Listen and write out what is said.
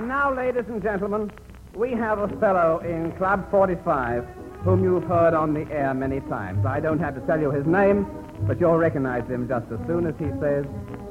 And now, ladies and gentlemen, we have a fellow in Club 45 whom you've heard on the air many times. I don't have to tell you his name, but you'll recognize him just as soon as he says,